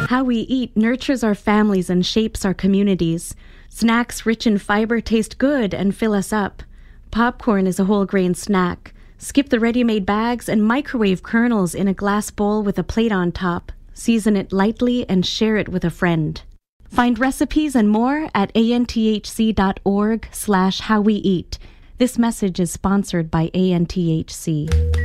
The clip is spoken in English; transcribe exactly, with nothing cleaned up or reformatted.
How we eat nurtures our families and shapes our communities. Snacks rich in fiber taste good and fill us up. Popcorn is a whole grain snack. Skip the ready-made bags and microwave kernels in a glass bowl with a plate on top. Season it lightly and share it with a friend. Find recipes and more at anthc.org slash how we eat. This message is sponsored by A N T H C.